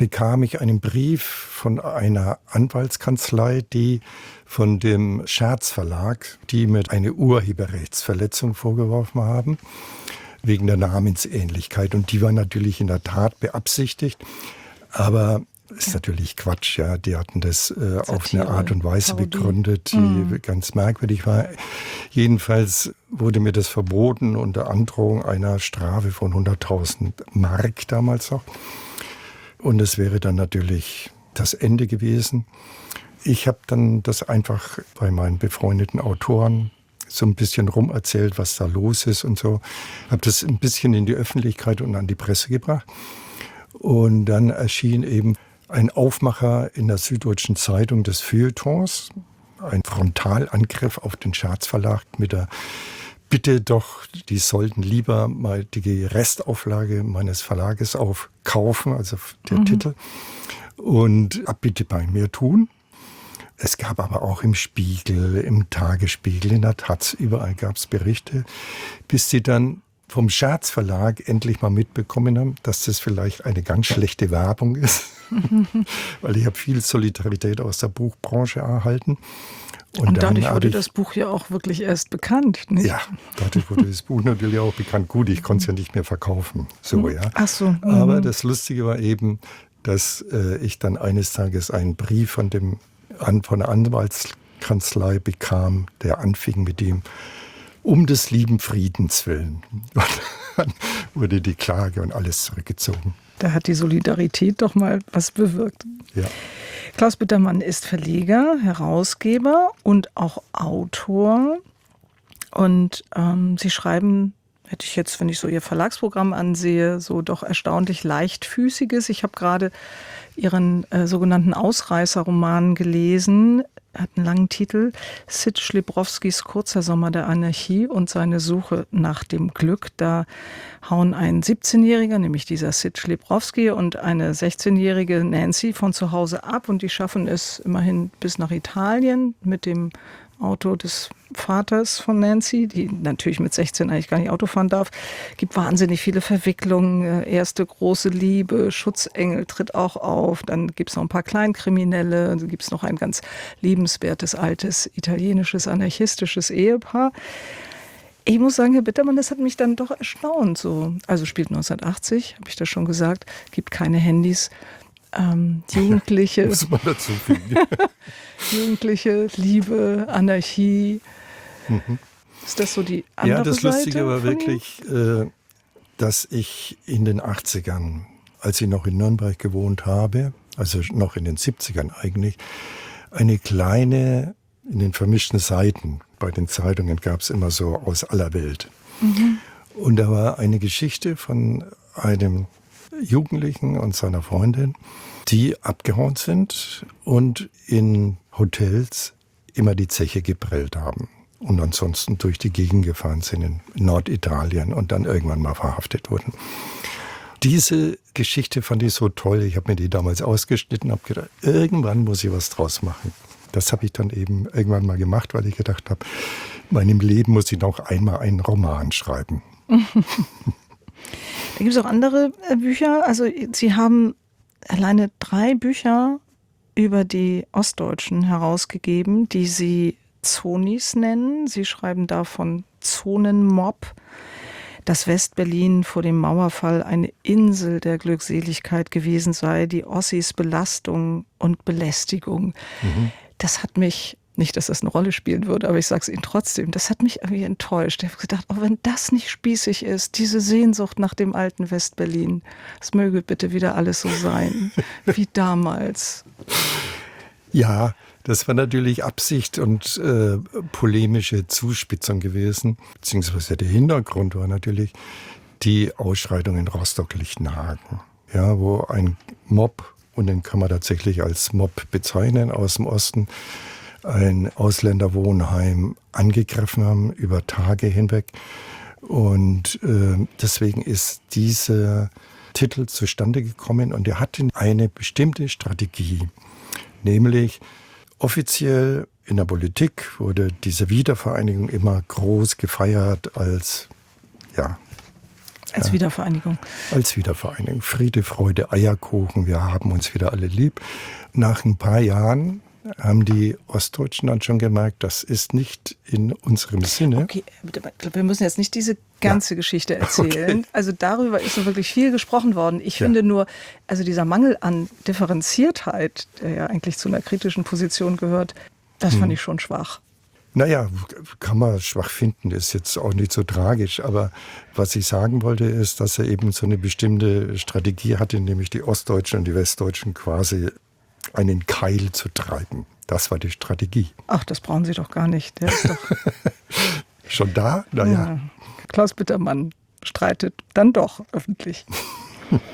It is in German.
bekam ich einen Brief von einer Anwaltskanzlei, die von dem Scherz-Verlag, die mir eine Urheberrechtsverletzung vorgeworfen haben, wegen der Namensähnlichkeit. Und die war natürlich in der Tat beabsichtigt, aber ist natürlich Quatsch, ja. Die hatten das auf eine Art und Weise begründet, die ganz merkwürdig war. Jedenfalls wurde mir das verboten unter Androhung einer Strafe von 100.000 Mark damals noch. Und es wäre dann natürlich das Ende gewesen. Ich habe dann das einfach bei meinen befreundeten Autoren so ein bisschen rumerzählt, was da los ist und so. Habe das ein bisschen in die Öffentlichkeit und an die Presse gebracht. Und dann erschien eben ein Aufmacher in der Süddeutschen Zeitung des Feuilletons, ein Frontalangriff auf den Scherz-Verlag mit der Bitte doch, die sollten lieber mal die Restauflage meines Verlages aufkaufen, also der Titel, und bitte bei mir tun. Es gab aber auch im Spiegel, im Tagesspiegel, in der Taz, überall gab es Berichte, bis sie dann vom Scherz-Verlag endlich mal mitbekommen haben, dass das vielleicht eine ganz schlechte Werbung ist. Weil ich habe viel Solidarität aus der Buchbranche erhalten. Und dadurch wurde das Buch ja auch wirklich erst bekannt, nicht? Ja, dadurch wurde das Buch natürlich auch bekannt. Gut, ich konnte es ja nicht mehr verkaufen. So, ja. Ach so. Aber das Lustige war eben, dass ich dann eines Tages einen Brief von der Anwaltskanzlei bekam, der anfing mit dem um des lieben Friedens willen. Und dann wurde die Klage und alles zurückgezogen. Da hat die Solidarität doch mal was bewirkt. Ja. Klaus Bittermann ist Verleger, Herausgeber und auch Autor. Und Sie schreiben, hätte ich jetzt, wenn ich so Ihr Verlagsprogramm ansehe, so doch erstaunlich leichtfüßiges. Ich habe gerade Ihren sogenannten Ausreißer-Roman gelesen. Er hat einen langen Titel. Sid Schlibrowskis Kurzer Sommer der Anarchie und seine Suche nach dem Glück. Da hauen ein 17-Jähriger, nämlich dieser Sid Schlibrowski, und eine 16-jährige Nancy von zu Hause ab. Und die schaffen es immerhin bis nach Italien mit dem Auto des Vaters von Nancy, die natürlich mit 16 eigentlich gar nicht Auto fahren darf. Gibt wahnsinnig viele Verwicklungen. Erste große Liebe, Schutzengel tritt auch auf. Dann gibt es noch ein paar Kleinkriminelle. Dann gibt es noch ein ganz liebenswertes, altes, italienisches, anarchistisches Ehepaar. Ich muss sagen, Herr Bittermann, das hat mich dann doch erstaunt. So. Also spielt 1980, habe ich das schon gesagt, gibt keine Handys. Jugendliche, muss man dazu finden. Jugendliche, Liebe, Anarchie. Ist das so die andere Seite? Ja, das Lustige war wirklich, dass ich in den 80ern, als ich noch in Nürnberg gewohnt habe, also noch in den 70ern eigentlich, eine kleine, in den vermischten Seiten, bei den Zeitungen gab es immer so aus aller Welt. Und da war eine Geschichte von einem Jugendlichen und seiner Freundin, die abgehauen sind und in Hotels immer die Zeche geprellt haben und ansonsten durch die Gegend gefahren sind in Norditalien und dann irgendwann mal verhaftet wurden. Diese Geschichte fand ich so toll. Ich habe mir die damals ausgeschnitten und habe gedacht, irgendwann muss ich was draus machen. Das habe ich dann eben irgendwann mal gemacht, weil ich gedacht habe, in meinem Leben muss ich noch einmal einen Roman schreiben. Da gibt es auch andere Bücher. Also Sie haben alleine 3 Bücher über die Ostdeutschen herausgegeben, die Sie Zonis nennen. Sie schreiben da von Zonenmob, dass Westberlin vor dem Mauerfall eine Insel der Glückseligkeit gewesen sei, die Ossis Belastung und Belästigung. Das hat mich, nicht, dass das eine Rolle spielen würde, aber ich sage es Ihnen trotzdem, das hat mich irgendwie enttäuscht. Ich habe gedacht, auch wenn das nicht spießig ist, diese Sehnsucht nach dem alten Westberlin, es möge bitte wieder alles so sein, wie damals. Ja, das war natürlich Absicht und polemische Zuspitzung gewesen. Beziehungsweise der Hintergrund war natürlich die Ausschreitung in Rostock-Lichtenhagen, ja, wo ein Mob, und den kann man tatsächlich als Mob bezeichnen, aus dem Osten, ein Ausländerwohnheim angegriffen haben über Tage hinweg. Und deswegen ist dieser Titel zustande gekommen und er hatte eine bestimmte Strategie. Nämlich offiziell in der Politik wurde diese Wiedervereinigung immer groß gefeiert als, ja, Als Wiedervereinigung. Als Wiedervereinigung. Friede, Freude, Eierkuchen, wir haben uns wieder alle lieb. Nach ein paar Jahren haben die Ostdeutschen dann schon gemerkt, das ist nicht in unserem Sinne. Okay, wir müssen jetzt nicht diese ganze Geschichte erzählen. Okay. Also darüber ist so wirklich viel gesprochen worden. Ich finde nur, also dieser Mangel an Differenziertheit, der ja eigentlich zu einer kritischen Position gehört, das fand ich schon schwach. Naja, kann man schwach finden, ist jetzt auch nicht so tragisch. Aber was ich sagen wollte, ist, dass er eben so eine bestimmte Strategie hatte, nämlich die Ostdeutschen und die Westdeutschen quasi einen Keil zu treiben. Das war die Strategie. Ach, das brauchen Sie doch gar nicht. Der ist doch schon da? Naja. Ja. Klaus Bittermann streitet dann doch öffentlich.